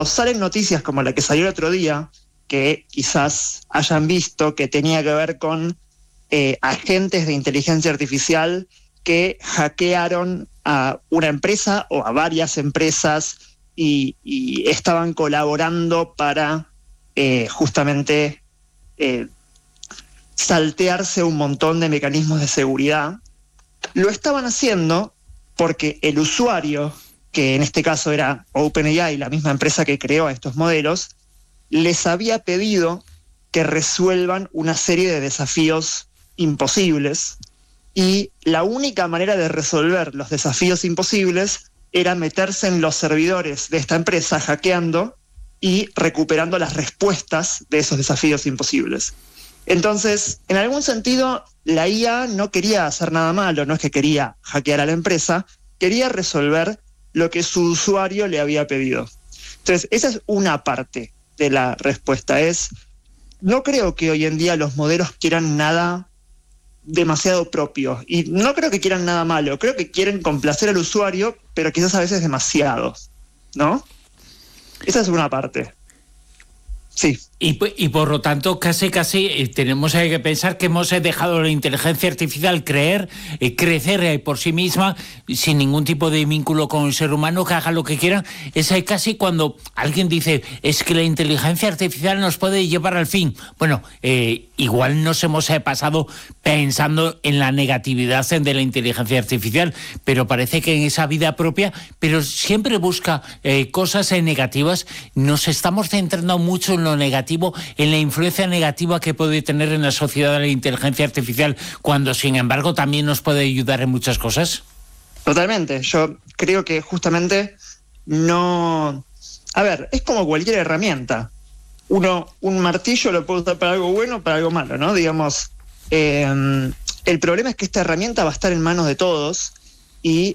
salen noticias como la que salió el otro día, que quizás hayan visto, que tenía que ver con agentes de inteligencia artificial que hackearon a una empresa o a varias empresas y estaban colaborando para justamente saltearse un montón de mecanismos de seguridad. Lo estaban haciendo porque el usuario, que en este caso era OpenAI, la misma empresa que creó a estos modelos, les había pedido que resuelvan una serie de desafíos imposibles, y la única manera de resolver los desafíos imposibles era meterse en los servidores de esta empresa hackeando y recuperando las respuestas de esos desafíos imposibles. Entonces, en algún sentido, la IA no quería hacer nada malo, no es que quería hackear a la empresa, quería resolver lo que su usuario le había pedido. Entonces, esa es una parte de la respuesta. No creo que hoy en día los modelos quieran nada demasiado propio, y no creo que quieran nada malo, creo que quieren complacer al usuario, pero quizás a veces demasiado, ¿no? Esa es una parte. Sí. Y por lo tanto, casi tenemos que pensar que hemos dejado la inteligencia artificial crecer por sí misma, sin ningún tipo de vínculo con el ser humano, que haga lo que quiera. Es casi cuando alguien dice, es que la inteligencia artificial nos puede llevar al fin. Bueno, igual nos hemos pasado pensando en la negatividad de la inteligencia artificial, pero parece que en esa vida propia, pero siempre busca cosas negativas. Nos estamos centrando mucho en lo negativo, en la influencia negativa que puede tener en la sociedad la inteligencia artificial, cuando sin embargo también nos puede ayudar en muchas cosas. Totalmente, yo creo que justamente no... A ver, es como cualquier herramienta. Un martillo lo puede usar para algo bueno o para algo malo, ¿no? Digamos, el problema es que esta herramienta va a estar en manos de todos, y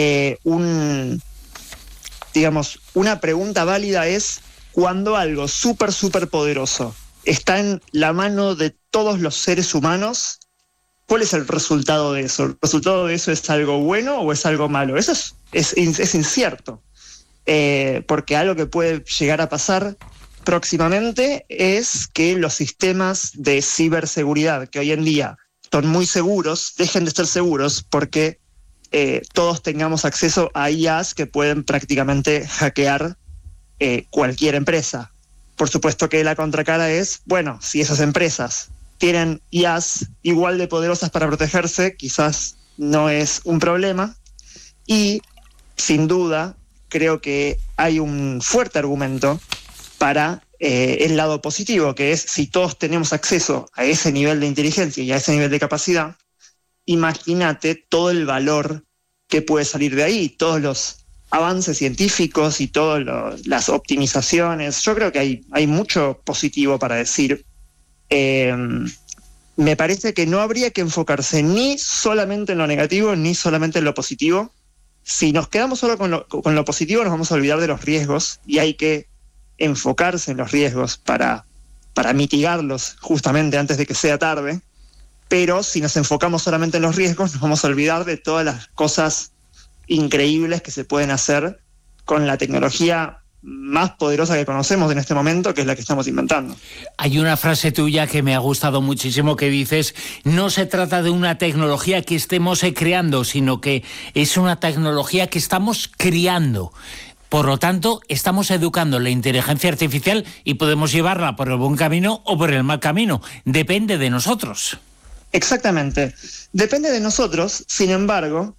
una pregunta válida es: cuando algo súper súper-poderoso está en la mano de todos los seres humanos, ¿cuál es el resultado de eso? ¿El resultado de eso es algo bueno o es algo malo? Eso es incierto, porque algo que puede llegar a pasar próximamente es que los sistemas de ciberseguridad, que hoy en día son muy seguros, dejen de ser seguros porque todos tengamos acceso a IAs que pueden prácticamente hackear cualquier empresa. Por supuesto que la contracara es, bueno, si esas empresas tienen IAs igual de poderosas para protegerse, quizás no es un problema. Y sin duda creo que hay un fuerte argumento para el lado positivo, que es: si todos tenemos acceso a ese nivel de inteligencia y a ese nivel de capacidad, imagínate todo el valor que puede salir de ahí, todos los avances científicos y todas las optimizaciones. Yo creo que hay mucho positivo para decir. Me parece que no habría que enfocarse ni solamente en lo negativo ni solamente en lo positivo. Si nos quedamos solo con lo positivo, nos vamos a olvidar de los riesgos, y hay que enfocarse en los riesgos para mitigarlos justamente antes de que sea tarde. Pero si nos enfocamos solamente en los riesgos, nos vamos a olvidar de todas las cosas increíbles que se pueden hacer con la tecnología más poderosa que conocemos en este momento, que es la que estamos inventando. Hay una frase tuya que me ha gustado muchísimo, que dices: no se trata de una tecnología que estemos creando, sino que es una tecnología que estamos criando. Por lo tanto, estamos educando la inteligencia artificial y podemos llevarla por el buen camino o por el mal camino. Depende de nosotros. Exactamente. Depende de nosotros. Sin embargo,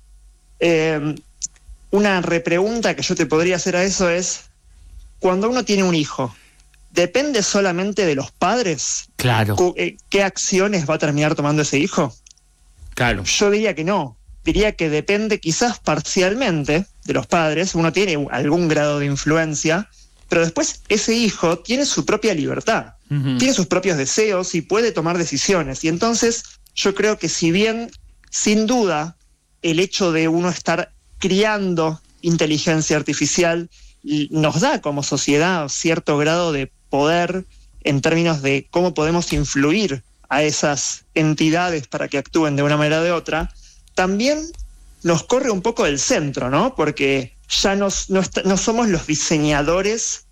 una repregunta que yo te podría hacer a eso es: cuando uno tiene un hijo, ¿depende solamente de los padres? Claro. ¿Qué acciones va a terminar tomando ese hijo? Claro. Yo diría que no. Diría que depende quizás parcialmente de los padres. Uno tiene algún grado de influencia, pero después ese hijo tiene su propia libertad, tiene sus propios deseos y puede tomar decisiones. Y entonces yo creo que, si bien sin duda el hecho de uno estar criando inteligencia artificial nos da como sociedad cierto grado de poder en términos de cómo podemos influir a esas entidades para que actúen de una manera o de otra, también nos corre un poco del centro, ¿no? Porque ya no somos los diseñadores